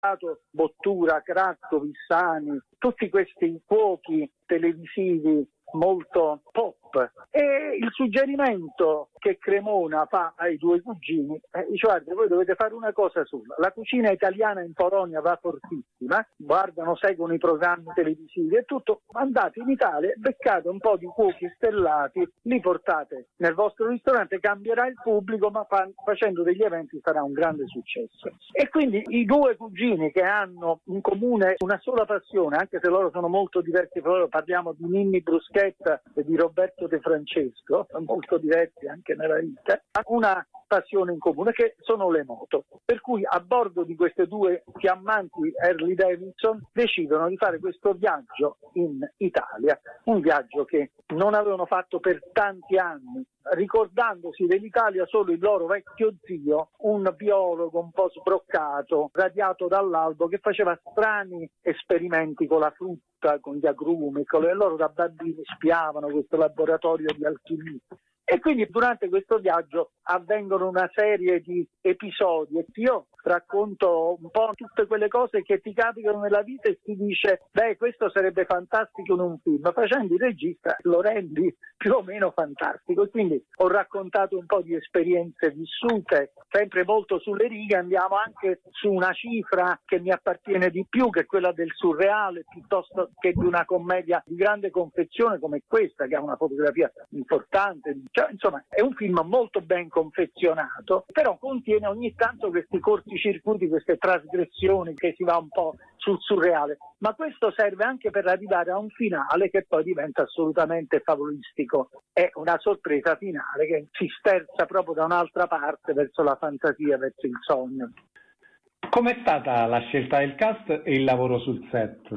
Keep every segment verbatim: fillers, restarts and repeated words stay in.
Bottura, Cracco, Vissani, tutti questi cuochi televisivi molto pop. E il suggerimento che Cremona fa ai due cugini è: dice, guarda, voi dovete fare una cosa sola, la cucina italiana in Polonia va fortissima, guardano, seguono i programmi televisivi e tutto, andate in Italia, beccate un po' di cuochi stellati, li portate nel vostro ristorante, cambierà il pubblico, ma fa- facendo degli eventi sarà un grande successo. E quindi i due cugini che hanno in comune una sola passione, anche se loro sono molto diversi fra loro, parliamo di Ninni Bruschetta e di Roberto De Francesco, molto diversi anche nella vita, hanno una passione in comune che sono le moto, per cui a bordo di queste due fiammanti Harley Davidson decidono di fare questo viaggio in Italia, un viaggio che non avevano fatto per tanti anni, ricordandosi dell'Italia solo il loro vecchio zio, un biologo un po' sbroccato, radiato dall'albo, che faceva strani esperimenti con la frutta, con gli agrumi, con le, loro da bambini spiavano questo laboratorio di alchimia. E quindi durante questo viaggio avvengono una serie di episodi e io racconto un po' tutte quelle cose che ti capitano nella vita e si dice, beh, questo sarebbe fantastico in un film. Facendo il regista lo rendi più o meno fantastico. Quindi ho raccontato un po' di esperienze vissute, sempre molto sulle righe, andiamo anche su una cifra che mi appartiene di più, che è quella del surreale, piuttosto che di una commedia di grande confezione come questa, che ha una fotografia importante. Cioè, insomma, è un film molto ben confezionato, però contiene ogni tanto questi corticircuiti, queste trasgressioni che si va un po' sul surreale, ma questo serve anche per arrivare a un finale che poi diventa assolutamente favolistico. È una sorpresa finale che si sterza proprio da un'altra parte, verso la fantasia, verso il sogno. Com'è stata la scelta del cast e il lavoro sul set?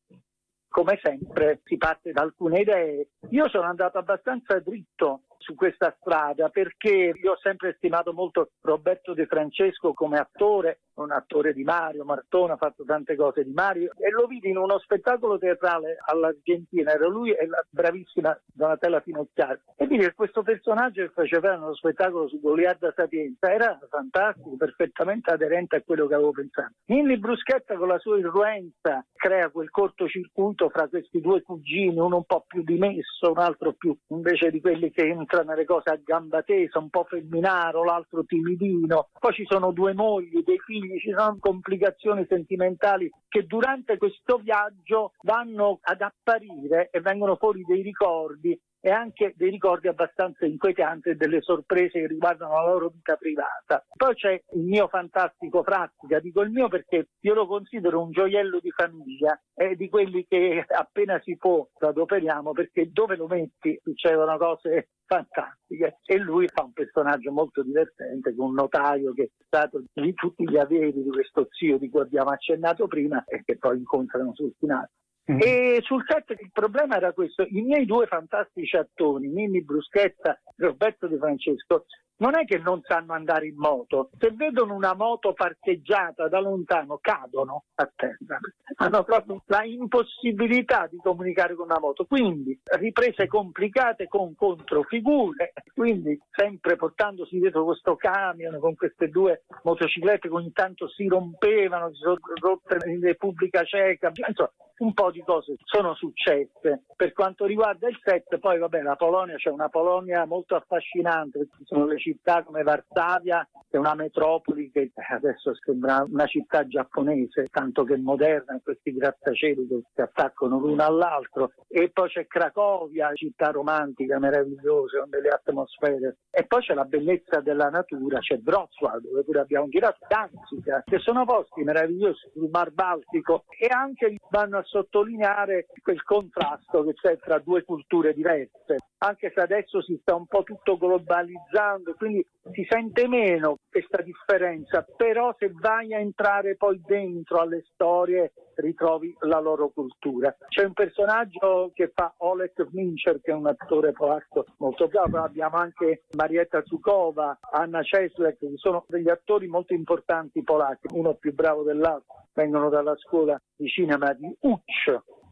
Come sempre si parte da alcune idee. Io sono andato abbastanza dritto su questa strada perché io ho sempre stimato molto Roberto De Francesco come attore, un attore di Mario Martone, ha fatto tante cose di Mario, e lo vidi in uno spettacolo teatrale all'Argentina, era lui e la bravissima Donatella Finocchiaro, e vidi che questo personaggio che faceva nello spettacolo su Goliarda Sapienza era fantastico, perfettamente aderente a quello che avevo pensato. Ninni Bruschetta con la sua irruenza crea quel cortocircuito fra questi due cugini, uno un po' più dimesso, un altro più invece di quelli che entrano nelle cose a gamba tesa, un po' femminaro, l'altro timidino. Poi ci sono due mogli, dei figli, ci sono complicazioni sentimentali che durante questo viaggio vanno ad apparire e vengono fuori dei ricordi, e anche dei ricordi abbastanza inquietanti e delle sorprese che riguardano la loro vita privata. Poi c'è il mio fantastico Frattica, dico il mio perché io lo considero un gioiello di famiglia, è di quelli che appena si può lo adoperiamo, perché dove lo metti succedono cose fantastiche, e lui fa un personaggio molto divertente, con un notaio che è stato di tutti gli averi di questo zio di cui abbiamo accennato prima e che poi incontrano sul finale. Mm. E sul set il problema era questo: i miei due fantastici attori, Ninni Bruschetta e Roberto De Francesco, non è che non sanno andare in moto, se vedono una moto parcheggiata da lontano cadono a terra, hanno proprio la impossibilità di comunicare con una moto, quindi riprese complicate con controfigure, quindi sempre portandosi dietro questo camion con queste due motociclette che ogni tanto si rompevano, si sono rotte in Repubblica Ceca, insomma un po' di cose sono successe. Per quanto riguarda il set, poi vabbè, la Polonia, c'è una Polonia molto affascinante, perché ci sono le città come Varsavia, che è una metropoli che adesso sembra una città giapponese, tanto che moderna, questi grattacieli che si attaccano l'uno all'altro, e poi c'è Cracovia, città romantica meravigliosa con delle atmosfere, e poi c'è la bellezza della natura, c'è Wrocław dove pure abbiamo girato, Danzica, che sono posti meravigliosi sul Mar Baltico, e anche vanno a sottolineare quel contrasto che c'è tra due culture diverse, anche se adesso si sta un po' tutto globalizzando, quindi si sente meno questa differenza, però se vai a entrare poi dentro alle storie ritrovi la loro cultura. C'è un personaggio che fa Oleg Mincher, che è un attore polacco molto bravo, abbiamo anche Marietta Zukova, Anna Cieslek, che sono degli attori molto importanti polacchi, uno più bravo dell'altro, vengono dalla scuola di cinema di Ucz,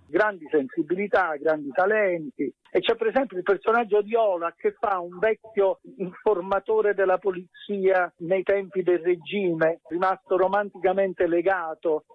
grandi sensibilità, grandi talenti. E c'è per esempio il personaggio di Ola che fa un vecchio informatore della polizia nei tempi del regime, rimasto romanticamente legato